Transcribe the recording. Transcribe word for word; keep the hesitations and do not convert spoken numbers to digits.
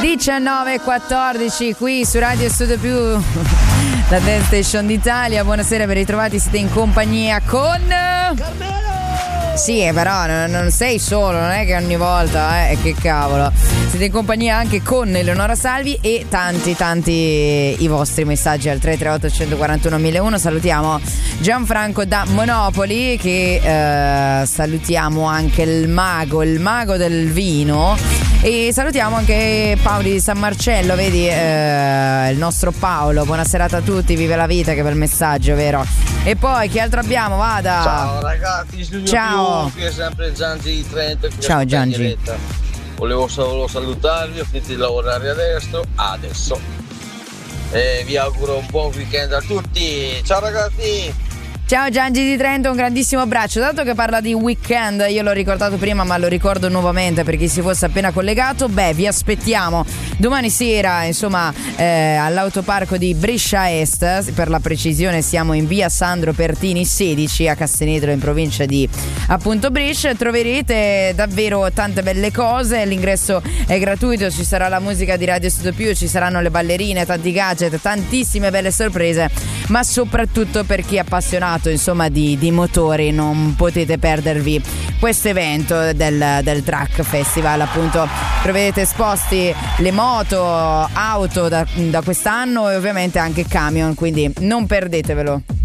diciannove e quattordici qui su Radio Studio Più, la Dance Station d'Italia. Buonasera, ben ritrovati, siete in compagnia con Carmelo! Sì, però non, non sei solo, non è che ogni volta, eh, che cavolo. Siete in compagnia anche con Eleonora Salvi e tanti tanti i vostri messaggi al tre tre otto uno quattro uno uno zero uno. Salutiamo Gianfranco da Monopoli, che eh, salutiamo anche il mago, il mago del vino, e salutiamo anche Paolo di San Marcello, vedi, eh, il nostro Paolo. Buona serata a tutti, vive la vita, che bel messaggio, vero? E poi che altro abbiamo? Vada. Ciao ragazzi, studio Ciao. Più, qui è sempre Giangi di Trento. Ciao Giangi. Volevo solo salutarvi, ho finito di lavorare adesso, adesso. E vi auguro un buon weekend a tutti. Ciao ragazzi. Ciao Giangi di Trento, un grandissimo abbraccio. Dato che parla di weekend, io l'ho ricordato prima ma lo ricordo nuovamente per chi si fosse appena collegato. Beh, vi aspettiamo domani sera, insomma, eh, all'autoparco di Brescia Est. Per la precisione siamo in via Sandro Pertini sedici a Castenetro, in provincia di appunto Brescia. Troverete davvero tante belle cose, l'ingresso è gratuito, ci sarà la musica di Radio Studio Più, ci saranno le ballerine, tanti gadget, tantissime belle sorprese, ma soprattutto per chi è appassionato insomma di, di motori non potete perdervi questo evento del, del Truck Festival. Appunto troverete esposti le moto, auto da, da quest'anno e ovviamente anche camion, quindi non perdetevelo.